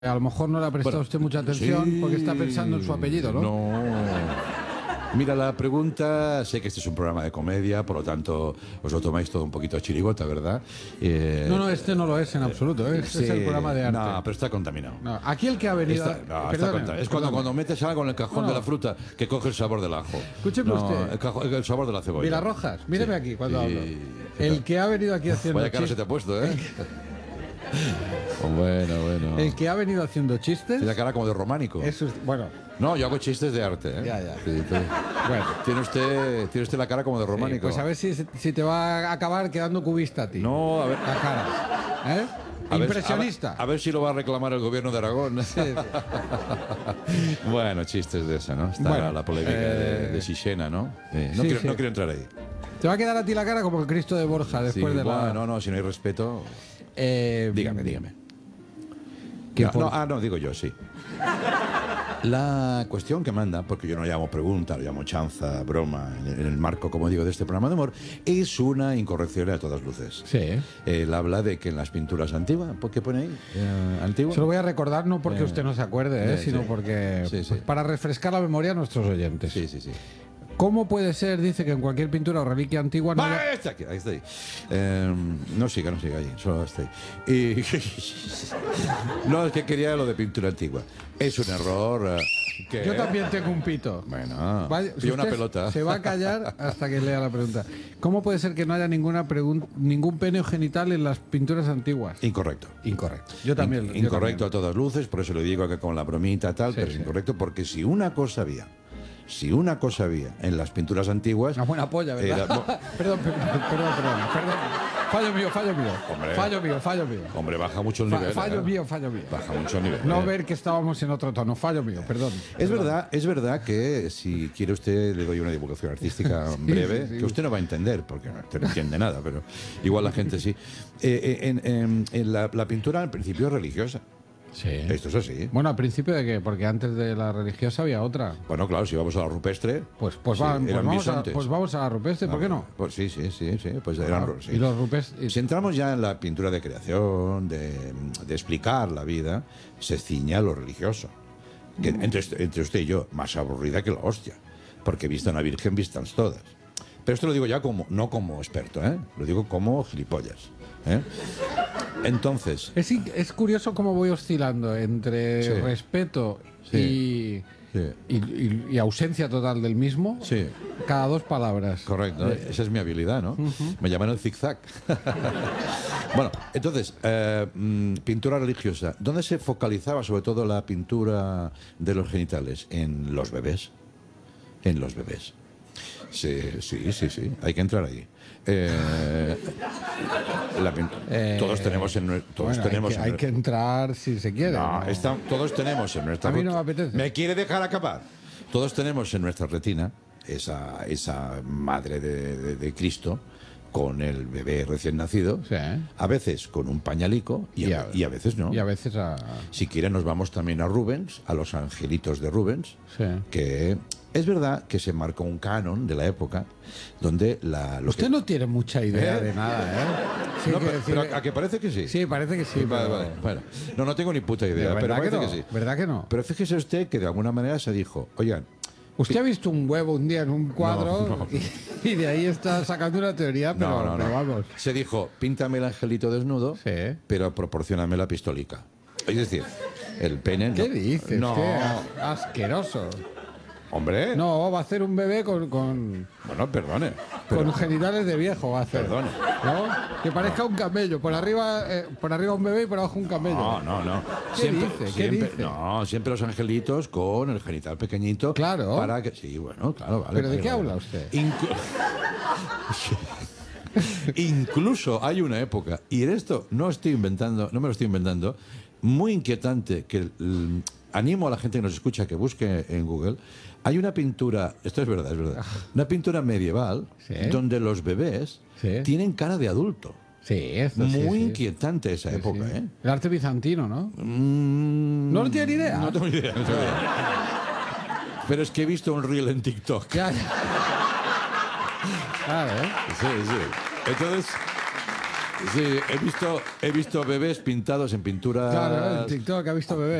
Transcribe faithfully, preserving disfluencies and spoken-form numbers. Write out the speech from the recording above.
A lo mejor no le ha prestado Bueno, usted mucha atención sí, porque está pensando en su apellido, ¿no? No. Mira, la pregunta, sé que este es un programa de comedia, por lo tanto os lo tomáis todo un poquito a chirigota, ¿verdad? Eh, No, no, este no lo es en absoluto. Este sí, es el programa de arte. No, pero está contaminado. No, aquí el que ha venido... Está, no, está Perdone, contaminado. Es cuando, perdone. cuando metes algo en el cajón No, no. de la fruta que coge el sabor del ajo. Escúcheme No, usted. El, cajo- el sabor de la cebolla. Vilarrojas, míreme Sí, aquí cuando sí. hablo. El que ha venido aquí haciendo Vaya cara se te ha chistes... puesto, ¿eh? Bueno, bueno. El que ha venido haciendo chistes... Tiene la cara como de románico. Es usted- bueno, No, yo hago chistes de arte, ¿eh? Ya, ya. Sí, entonces, bueno. tiene usted, tiene usted la cara como de románico. Pues a ver si, si te va a acabar quedando cubista a ti. No, a ver. La cara. ¿Eh? a ver- Impresionista. A ver, a ver si lo va a reclamar el gobierno de Aragón. Sí, sí. Bueno, chistes de esa, ¿no? Está Bueno, la polémica eh, de, de Sixena, ¿no? Eh, no, sí, quiero, sí. no quiero entrar ahí. Te va a quedar a ti la cara como el Cristo de Borja después Sí, de la... bueno, no, no, si no hay respeto. Eh, Dígame, dígame. que No, por- no, ah, no, digo yo, sí. La cuestión que manda, porque yo no llamo pregunta, lo llamo chanza, broma, en el marco, como digo, de este programa de humor, es una incorrección a todas luces. Sí, ¿eh? Él habla de que en las pinturas antiguas, ¿por qué pone ahí? Eh, ¿Antiguo? Se lo voy a recordar no porque Eh, usted no se acuerde, ¿eh? sí, sino sí. porque Sí, sí. pues, para refrescar la memoria a nuestros oyentes. Sí, sí, sí. ¿Cómo puede ser, dice, que en cualquier pintura o reliquia antigua no Va, haya... ahí está, aquí, ahí está ahí. Eh, no siga, no siga ahí, solo está ahí. Y no, es que quería lo de pintura antigua. Es un error. eh, que- Yo también tengo un pito. Bueno, Vaya, pilla una usted pelota. Se va a callar hasta que lea la pregunta. ¿Cómo puede ser que no haya ninguna pregun- ningún pene genital en las pinturas antiguas? Incorrecto. Incorrecto. Yo también. In- yo incorrecto también. a todas luces, por eso le digo que con la bromita tal, Sí, pero sí. es incorrecto, porque si una cosa había, si una cosa había en las pinturas antiguas. Una buena polla, ¿verdad? era- bo- perdón, perdón, perdón, perdón, perdón. Fallo mío, fallo mío. Hombre. Fallo mío, fallo mío. Hombre, baja mucho el Fa- nivel. fallo ¿eh? mío, fallo mío. Baja mucho el nivel. No ¿eh? ver que estábamos en otro tono. Fallo mío, perdón. Es verdad, es verdad que si quiere usted le doy una divulgación artística breve, sí, sí. que usted no va a entender, porque no, usted no entiende nada, pero igual la gente sí. Eh, eh, en en- en la, la pintura al principio es religiosa. Sí. Esto es así. Bueno, al principio de qué, porque antes de la religiosa había otra. Bueno, claro, si vamos a la rupestre. Pues, pues, sí, va- pues eran vamos, a, bisontes. pues vamos a la rupestre, ¿por qué no? Pues sí, sí, sí, sí. Pues eran, Ah, sí. Y los rupestres. Si entramos ya en la pintura de creación, de, de explicar la vida, se ciña a lo religioso. Que Mm. entre, entre usted y yo, más aburrida que la hostia. Porque vista una virgen, vistas todas. Pero esto lo digo ya como, no como experto, ¿eh? Lo digo como gilipollas. ¿eh? Entonces, Es, in- es curioso cómo voy oscilando entre Sí. respeto Sí. y, sí, y, y- y ausencia total del mismo sí, cada dos palabras. correcto. Esa es mi habilidad, ¿no? Me llaman el zigzag. Bueno, entonces, eh, mm, pintura religiosa. ¿Dónde se focalizaba sobre todo la pintura de los genitales? En los bebés. En los bebés. Sí, sí, sí, sí. Hay que entrar ahí. Eh, la pin- Eh, todos tenemos en nue- todos Bueno, tenemos hay, que, en hay que entrar si se quiere. no, ¿no? está- todos tenemos en nuestra A mí no ret- me apetece. ¿Me quiere dejar acabar? Todos tenemos en nuestra retina esa, esa madre de, de- de Cristo con el bebé recién nacido, Sí. a veces con un pañalico y, Y a, a- y a veces no. Y a veces a... Si quieren nos vamos también a Rubens, a los angelitos de Rubens, Sí. que es verdad que se marcó un canon de la época donde la... lo Usted que- no tiene mucha idea ¿Eh? de nada, ¿eh? Sí, No, que pero, decir- pero a que parece que sí. Sí, parece que sí. Vale, pero- vale, bueno. No, no tengo ni puta idea, pero ¿Verdad, que parece no? que sí. ¿Verdad que no? Pero fíjese usted que de alguna manera se dijo, oigan, Usted ha visto un huevo un día en un cuadro No, no. Y, y de ahí está sacando una teoría, pero, no, no, pero no. vamos. Se dijo, píntame el angelito desnudo, Sí. pero proporcioname la pistolica. Es decir, el pene... ¿Qué no. dices? No, Qué a- asqueroso. hombre. No, va a hacer un bebé con, con, Bueno, perdone. pero- con genitales de viejo, va a hacer. Perdone. ¿No? Que parezca un camello. Por arriba, eh, por arriba un bebé y por abajo un camello. No, no, no. ¿Qué dice? ¿Qué siempre- dice? No, siempre los angelitos con el genital pequeñito. Claro. Para que, sí, bueno, claro, vale. ¿Pero de vale, qué vale. habla usted? Inclu- Incluso hay una época, y en esto no estoy inventando, no me lo estoy inventando, muy inquietante, que mm, animo a la gente que nos escucha que busque en Google. Hay una pintura, esto es verdad, es verdad, una pintura medieval Sí. donde los bebés Sí. tienen cara de adulto. Sí, esto sí, Muy sí. inquietante esa Sí, época, sí. ¿eh? El arte bizantino, ¿no? Mm, ¿No tiene ni idea? No tengo ni idea, no tengo ni idea. Pero es que he visto un reel en TikTok. Ya, ya. Claro, ¿eh? Sí, sí. Entonces, Sí, he visto, he visto bebés pintados en pinturas... Claro, en TikTok ha visto bebé.